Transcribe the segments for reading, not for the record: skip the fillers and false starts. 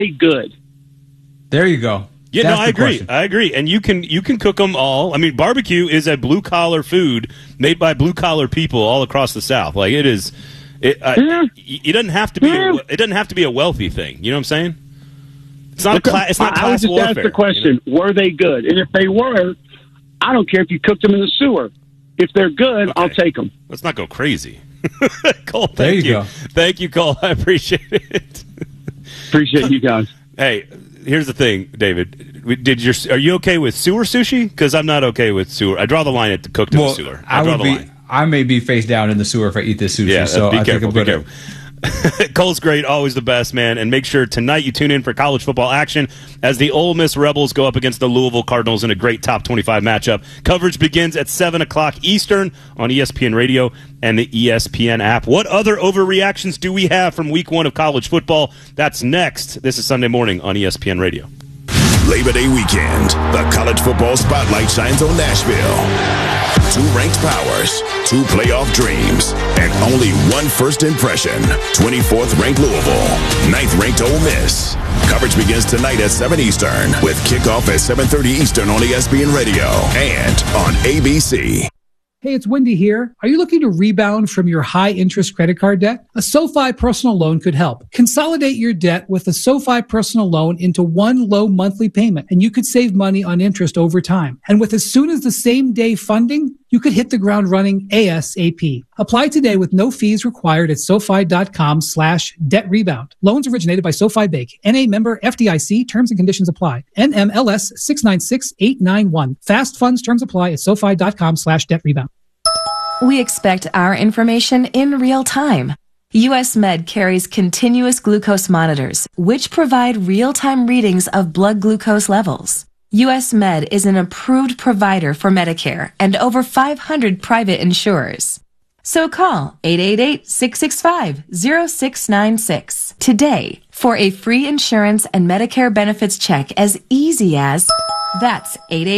good? There you go. Yeah, That's no, I agree. question. I agree. And you can cook them all. I mean, barbecue is a blue collar food made by blue collar people all across the South. Like it is. It doesn't have to be. It doesn't have to be a wealthy thing. You know what I'm saying? It's not. It's not I would class just warfare. ask the question: Were they good? And if they were, I don't care if you cooked them in the sewer. If they're good, Okay. I'll take them. Let's not go crazy. Cole, thank There you go. Thank you, Cole. I appreciate it. Appreciate you guys. Hey, here's the thing, David. Are you okay with sewer sushi? Because I'm not okay with sewer. I draw the line at the cooked in the sewer. I may be face down in the sewer if I eat this sushi. Yeah, so be I careful. think Be I'm careful. Cole's great, always the best, man. And make sure tonight you tune in for college football action as the Ole Miss Rebels go up against the Louisville Cardinals in a great top 25 matchup. Coverage begins at 7 o'clock Eastern on ESPN Radio and the ESPN app. What other overreactions do we have from week 1 of college football? That's next. This is Sunday Morning on ESPN Radio. Labor Day weekend, the college football spotlight shines on Nashville. 2 ranked powers, 2 playoff dreams, and only 1 first impression. 24th ranked Louisville, 9th ranked Ole Miss. Coverage begins tonight at 7 Eastern with kickoff at 7:30 Eastern on ESPN Radio and on ABC. Hey, it's Wendy here. Are you looking to rebound from your high-interest credit card debt? A SoFi personal loan could help. Consolidate your debt with a SoFi personal loan into one low monthly payment, and you could save money on interest over time. And with as soon as the same day funding, you could hit the ground running ASAP. Apply today with no fees required at SoFi.com/debt rebound. Loans originated by SoFi Bank. NA member FDIC. Terms and conditions apply. NMLS 696891. Fast funds terms apply at SoFi.com/debt rebound. We expect our information in real time. US Med carries continuous glucose monitors, which provide real-time readings of blood glucose levels. US Med is an approved provider for Medicare and over 500 private insurers. So call 888-665-0696 today for a free insurance and Medicare benefits check as easy as that's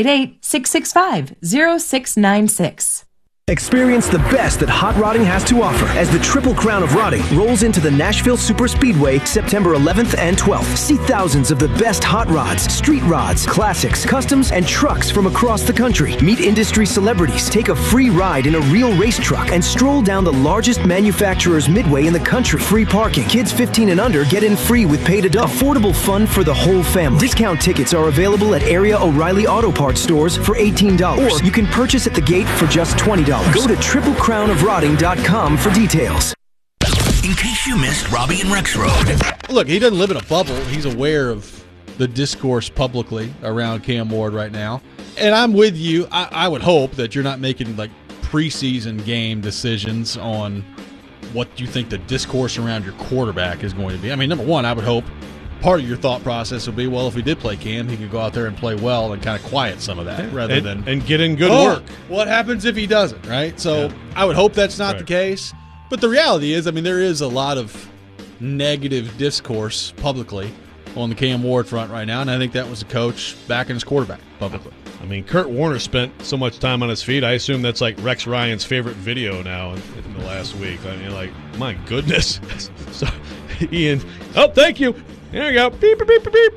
888-665-0696. Experience the best that hot rodding has to offer as the Triple Crown of Rodding rolls into the Nashville Super Speedway September 11th and 12th. See thousands of the best hot rods, street rods, classics, customs, and trucks from across the country. Meet industry celebrities, take a free ride in a real race truck, and stroll down the largest manufacturer's midway in the country. Free parking. Kids 15 and under get in free with paid adult. Affordable fun for the whole family. Discount tickets are available at area O'Reilly Auto Parts stores for $18. Or you can purchase at the gate for just $20. Go to triplecrownofrodding.com for details. In case you missed Robbie and Rexroad. Look, he doesn't live in a bubble. He's aware of the discourse publicly around Cam Ward right now. And I'm with you. I would hope that you're not making like preseason game decisions on what you think the discourse around your quarterback is going to be. I mean, number one, I would hope part of your thought process would be, well, if we did play Cam, he could go out there and play well and kind of quiet some of that rather than and get in good work. What happens if he doesn't, right? So I would hope that's not the case. But the reality is, I mean, there is a lot of negative discourse publicly on the Cam Ward front right now, and I think that was the coach backing his quarterback publicly. I mean, Kurt Warner spent so much time on his feet. I assume that's like Rex Ryan's favorite video now in the last week. I mean, like, my goodness. So, Ian, thank you. There you go. Beep, beep, beep, beep.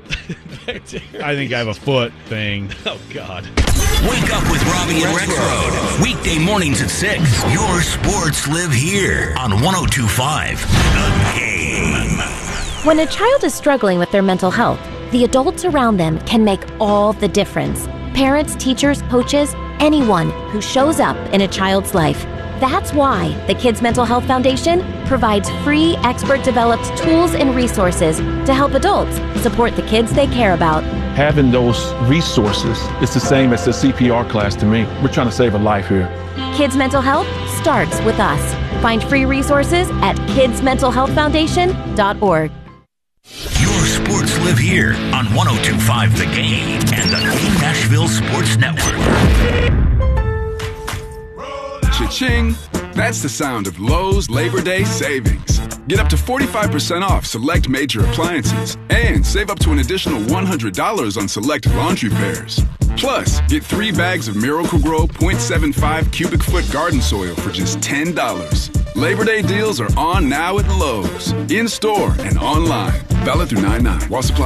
I think I have a foot thing. Oh, God. Wake up with Robbie and Rexroad. Weekday mornings at 6. Your sports live here on 102.5 The Game. When a child is struggling with their mental health, the adults around them can make all the difference. Parents, teachers, coaches, anyone who shows up in a child's life. That's why the Kids Mental Health Foundation provides free expert-developed tools and resources to help adults support the kids they care about. Having those resources is the same as the CPR class to me. We're trying to save a life here. Kids Mental Health starts with us. Find free resources at kidsmentalhealthfoundation.org. Your sports live here on 102.5 The Game and the Game Nashville Sports Network. Cha-ching! That's the sound of Lowe's Labor Day savings. Get up to 45% off select major appliances and save up to an additional $100 on select laundry pairs. Plus, get 3 bags of Miracle-Gro 0.75 cubic foot garden soil for just $10. Labor Day deals are on now at Lowe's. In store and online. Valid through 9/9. While supplies